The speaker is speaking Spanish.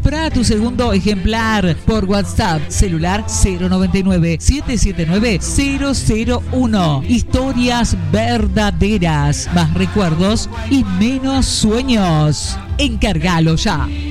Compra tu segundo ejemplar por WhatsApp, celular 099-779-001. Historias verdaderas, más recuerdos y menos sueños. Encárgalo ya.